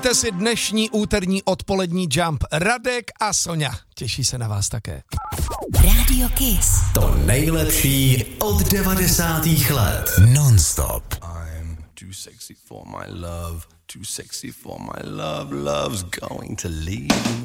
Užijte si dnešní úterní odpolední Jump. Radek a Sonja. Těší se na vás také. Radio Kiss. To nejlepší od 90. let. Non-stop. I'm too sexy for my love. Too sexy for my love. Love's going to leave.